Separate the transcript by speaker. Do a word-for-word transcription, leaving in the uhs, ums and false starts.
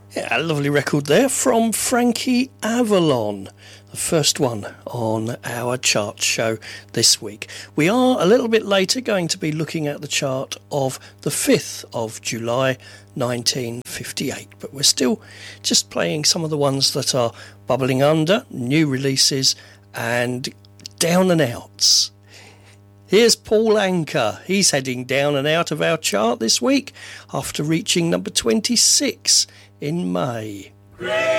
Speaker 1: Yeah, a lovely record there from Frankie Avalon, the first one on our chart show this week. We are a little bit later going to be looking at the chart of the fifth of July nineteen fifty-eight, but we're still just playing some of the ones that are bubbling under, new releases and down and outs. Here's Paul Anka. He's heading down and out of our chart this week after reaching number twenty-six in May.